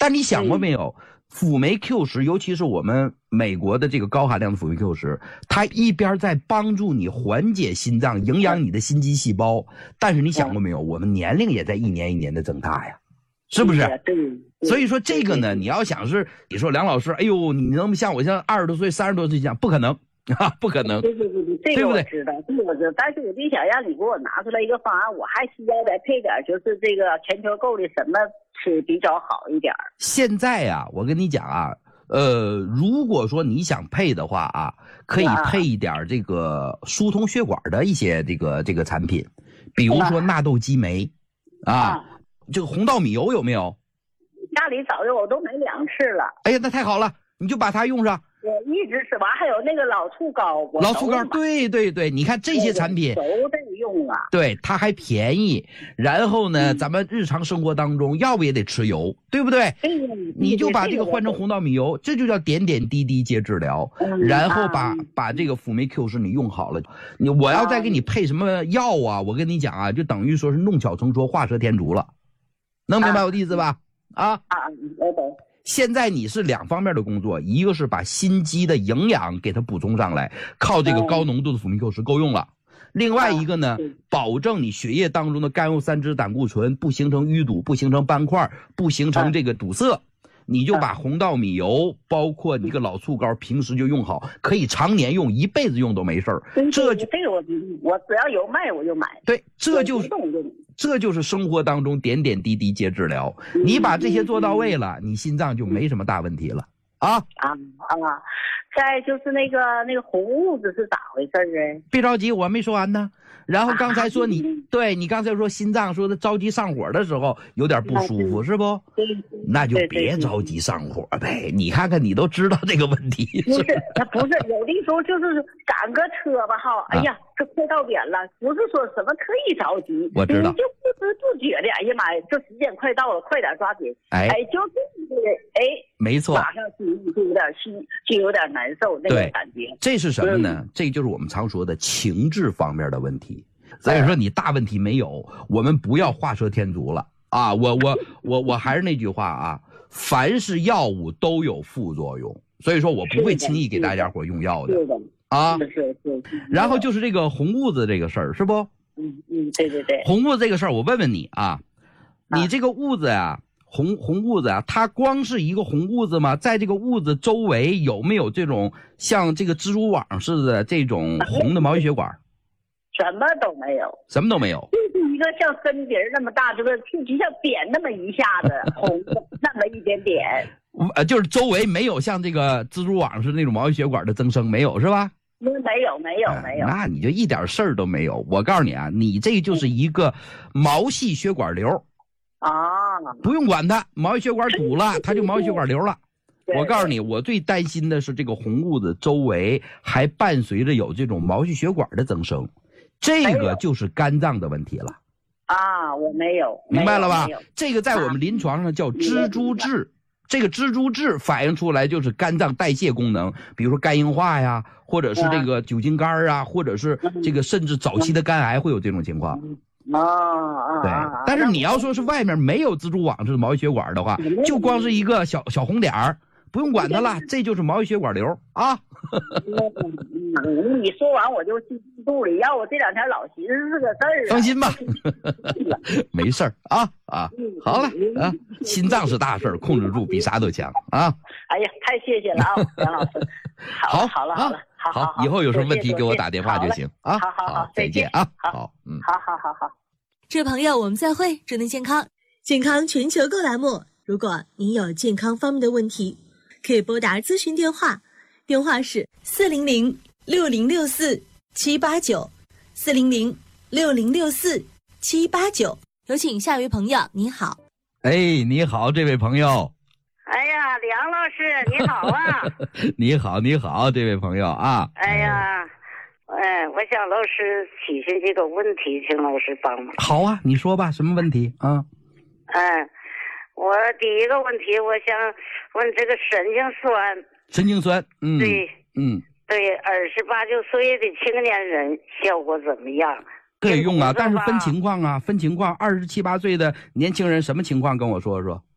但你想过没有，辅酶 Q10，尤其是我们美国的这个高含量的辅酶 Q10，它一边在帮助你缓解心脏、营养你的心肌细胞，但是你想过没有，我们年龄也在一年一年的增大呀，是不是？ 对。 所以说这个呢，你要想是你说梁老师，哎呦，你能像我像20多岁、30多岁这样，不可能啊，不可能。 对，这个我知道，这个我知道。但是我就想让你给我拿出来一个方案，我还需要再配点，就是这个全球购的什么吃比较好一点。现在啊，我跟你讲啊，如果说你想配的话啊，可以配一点这个疏通血管的一些这个产品，比如说纳豆激酶这个红稻米油有没有？ 家里早就我都买2次了。 哎呀，那太好了，你就把它用上。 我一直吃完，还有那个老醋膏， 老醋膏，对，你看这些产品都在用啊。 对，它还便宜。然后呢，咱们日常生活当中要不也得吃油，对不对？你就把这个换成红稻米油，这就叫点点滴滴接治疗。然后把这个辅酶 Q10你用好了，我要再给你配什么药啊？我跟你讲啊，就等于说是弄巧成拙，画蛇添足了。能明白我的意思吧？ 我懂。 现在你是2方面的工作，一个是把心肌的营养给它补充上来，靠这个高浓度的辅酶 Q10够用了。另外一个呢，保证你血液当中的甘油三酯胆固醇不形成淤堵，不形成斑块，不形成这个堵塞。你就把红稻米油，包括你这个老醋膏，平时就用好，可以常年用，一辈子用都没事儿。 这个我只要有卖我就买。 对，这就是生活当中点点滴滴接治疗。你把这些做到位了，你心脏就没什么大问题了啊。 再就是那个红痦子是咋回事啊？ 别着急，我还没说完呢。然后刚才说你刚才说心脏说的着急上火的时候有点不舒服，是不？那就别着急上火呗。你看看你都知道这个问题。 他不是有的时候就是赶个车吧哈，哎呀，这快到点了，不是说什么特意着急， 我知道， 你就不知不觉的，哎呀妈呀，这时间快到了，快点抓紧， 没错， 马上就有点难受那种感觉。 这是什么呢？这就是我们常说的情志方面的问题。所以说你大问题没有，我们不要画蛇添足了啊！我还是那句话啊，凡是药物都有副作用，所以说我不会轻易给大家伙用药的啊。 是。 然后就是这个红痦子这个事儿，是不？ 对。 红痦子这个事儿，我问问你啊，你这个痦子啊，红痦子啊，它光是一个红痦子吗？在这个痦子周围有没有这种像这个蜘蛛网似的这种红的毛细血管？ 什么都没有， 什么都没有， 就是一个像身体那么大，就像扁那么一下子红的那么一点点。 就是周围没有像这个蜘蛛网似的那种毛细血管的增生，没有是吧？ 没有。 那你就一点事儿都没有。我告诉你啊，你这就是一个毛细血管瘤不用管它，毛细血管堵了，它就毛细血管瘤了。我告诉你，我最担心的是这个红痦子周围还伴随着有这种毛细血管的增生。这个就是肝脏的问题了我没有， 明白了吧？这个在我们临床上叫蜘蛛痣，这个蜘蛛痣反映出来就是肝脏代谢功能，比如说肝硬化呀，或者是这个酒精肝啊，或者是这个甚至早期的肝癌会有这种情况。对，但是你要说是外面没有蜘蛛网似的毛细血管的话，就光是一个小红点儿，不用管它了，这就是毛细血管瘤啊。 你说完我就记肚里，要我这2天老寻思是个事儿。 放心吧，没事儿啊。好了啊，心脏是大事儿，控制住比啥都强啊。 哎呀，太谢谢了啊，杨老师。好了， 好，以后有什么问题给我打电话就行啊。 好， 再见啊。好。 这位朋友，我们再会，祝您健康。健康全球购栏目，如果您有健康方面的问题，可以拨打咨询电话，电话是400-6064-789，400-6064-789。有请下一位朋友，你好。 你好，这位朋友。 哎呀，梁老师你好啊。 你好，这位朋友啊。 哎呀，我想老师提醒这个问题，请老师帮忙。 好啊，你说吧，什么问题啊？ 我第一个问题，我想问这个神经酸，对，28、29岁的青年人效果怎么样？ 可以用啊，但是分情况啊，27、28岁的年轻人什么情况跟我说说。